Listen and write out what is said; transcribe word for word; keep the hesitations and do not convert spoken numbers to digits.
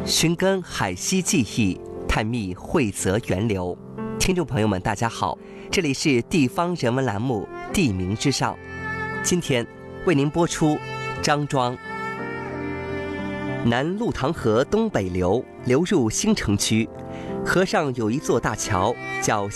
寻根海西记忆，探秘惠泽源流。听众朋友们，大家好，这里是地方人文栏目《地名之上》，今天为您播出张庄。南鹿塘河东北流流入新城区，河上有一座大桥，叫